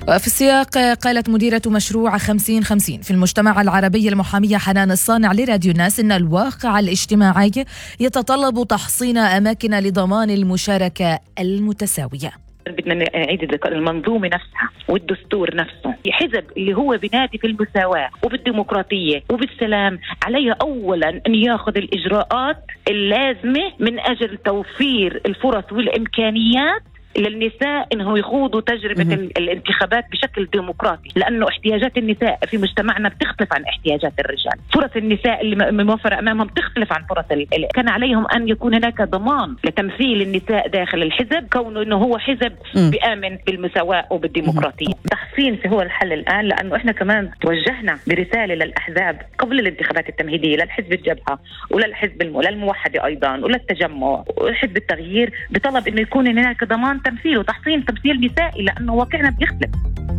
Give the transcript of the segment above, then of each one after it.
وفي السياق قالت مديرة مشروع 50-50 في المجتمع العربي المحامية حنان الصانع لراديو الناس إن الواقع الاجتماعي يتطلب تحصين أماكن لضمان المشاركة المتساوية. بدنا نعيد ذكر المنظومة نفسها والدستور نفسه. حزب اللي هو بنادي في المساواة وبالديمقراطية وبالسلام عليه أولا أن يأخذ الإجراءات اللازمة من أجل توفير الفرص والإمكانيات للنساء إنه يخوضوا تجربة الانتخابات بشكل ديمقراطي، لأنه احتياجات النساء في مجتمعنا بتختلف عن احتياجات الرجال. فرص النساء اللي موفرة أمامهم تختلف عن فرص كان عليهم أن يكون هناك ضمان لتمثيل النساء داخل الحزب، كونه إنه هو حزب بيآمن بالمساواة وبالديمقراطية. تحسين هو الحل الآن، لأنه إحنا كمان توجهنا برسالة للأحزاب قبل الانتخابات التمهيدية للحزب الجبهة وللحزب للموحدة أيضا وللتجمع وحزب التغيير بطلب إنه يكون هناك ضمان تمثيل وتحصين تمثيل نسائي، لأنه واقعنا بيختلف.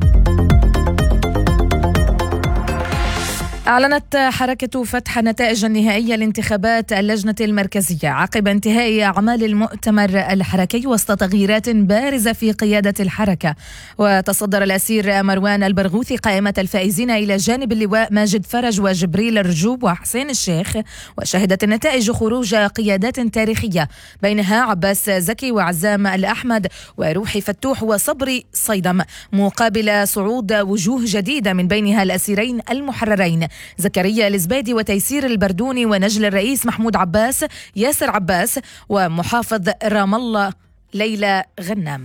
أعلنت حركة فتح النتائج النهائية لانتخابات اللجنة المركزية عقب انتهاء أعمال المؤتمر الحركي وسط تغييرات بارزة في قيادة الحركة. وتصدر الأسير مروان البرغوثي قائمة الفائزين إلى جانب اللواء ماجد فرج وجبريل الرجوب وحسين الشيخ. وشهدت النتائج خروج قيادات تاريخية بينها عباس زكي وعزام الأحمد وروحي فتوح وصبري صيدم، مقابل صعود وجوه جديدة من بينها الأسيرين المحررين زكريا الزبيدي وتيسير البردوني ونجل الرئيس محمود عباس ياسر عباس ومحافظ رام الله ليلى غنام.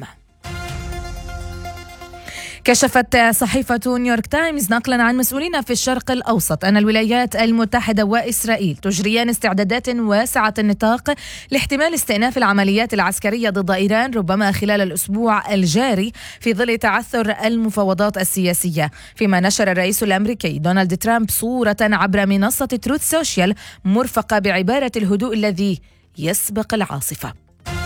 كشفت صحيفة نيويورك تايمز نقلا عن مسؤولين في الشرق الأوسط أن الولايات المتحدة وإسرائيل تجريان استعدادات واسعة النطاق لاحتمال استئناف العمليات العسكرية ضد إيران ربما خلال الأسبوع الجاري في ظل تعثر المفاوضات السياسية. فيما نشر الرئيس الأمريكي دونالد ترامب صورة عبر منصة تروث سوشيال مرفقة بعبارة الهدوء الذي يسبق العاصفة.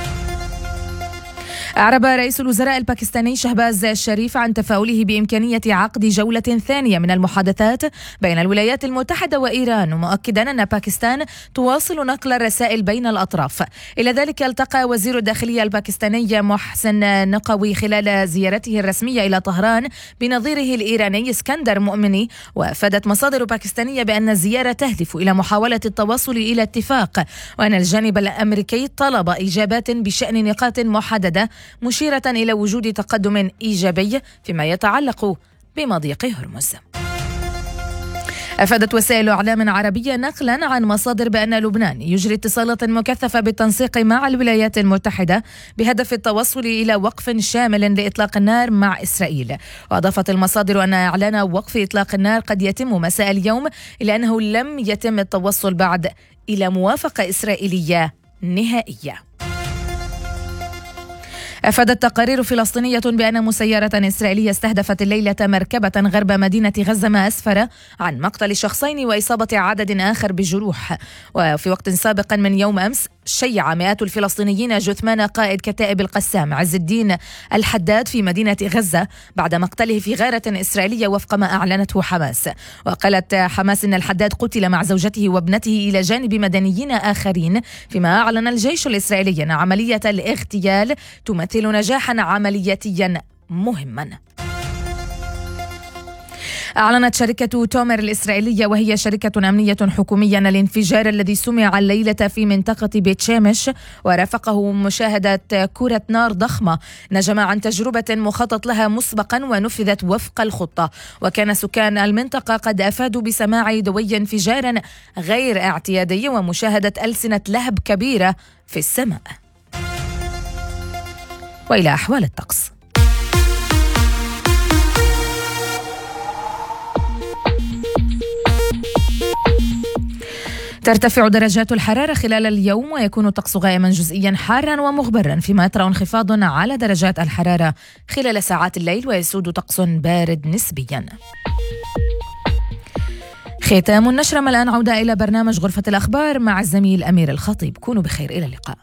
أعرب رئيس الوزراء الباكستاني شهباز الشريف عن تفاؤله بإمكانية عقد جولة ثانية من المحادثات بين الولايات المتحدة وإيران، مؤكدا أن باكستان تواصل نقل الرسائل بين الأطراف. إلى ذلك التقى وزير الداخلية الباكستاني محسن نقوي خلال زيارته الرسمية إلى طهران بنظيره الإيراني اسكندر مؤمني. وأفادت مصادر باكستانية بأن الزيارة تهدف إلى محاولة التوصل إلى اتفاق، وأن الجانب الأمريكي طلب إجابات بشأن نقاط محددة، مشيرة إلى وجود تقدم إيجابي فيما يتعلق بمضيق هرمز. أفادت وسائل إعلام عربية نقلا عن مصادر بأن لبنان يجري اتصالات مكثفة بالتنسيق مع الولايات المتحدة بهدف التوصل إلى وقف شامل لإطلاق النار مع إسرائيل. وأضافت المصادر أن إعلان وقف إطلاق النار قد يتم مساء اليوم، إلا أنه لم يتم التوصل بعد إلى موافقة إسرائيلية نهائية. أفادت تقارير فلسطينية بأن مسيرة إسرائيلية استهدفت الليلة مركبة غرب مدينة غزة ما أسفر عن مقتل شخصين وإصابة عدد آخر بجروح. وفي وقت سابق من يوم أمس شيع مئات الفلسطينيين جثمان قائد كتائب القسام عز الدين الحداد في مدينة غزة بعد مقتله في غارة إسرائيلية وفق ما أعلنته حماس. وقالت حماس إن الحداد قتل مع زوجته وابنته إلى جانب مدنيين آخرين، فيما أعلن الجيش الإسرائيلي أن عملية الاغتيال تمثل نجاحا عملياتيا مهما. أعلنت شركة تومر الإسرائيلية وهي شركة أمنية حكومية أن الانفجار الذي سمع الليلة في منطقة بيت شامش ورافقه مشاهدة كرة نار ضخمة نجم عن تجربة مخطط لها مسبقا ونفذت وفق الخطة. وكان سكان المنطقة قد أفادوا بسماع دوي انفجار غير اعتيادي ومشاهدة ألسنة لهب كبيرة في السماء. وإلى أحوال الطقس. ترتفع درجات الحرارة خلال اليوم ويكون الطقس غائما جزئيا حارا ومغبرا، فيما يطرأ انخفاض على درجات الحرارة خلال ساعات الليل ويسود طقس بارد نسبيا. ختام النشرة. الآن عودة إلى برنامج غرفة الأخبار مع الزميل أمير الخطيب. كونوا بخير، إلى اللقاء.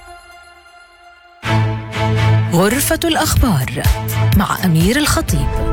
غرفة الأخبار مع أمير الخطيب.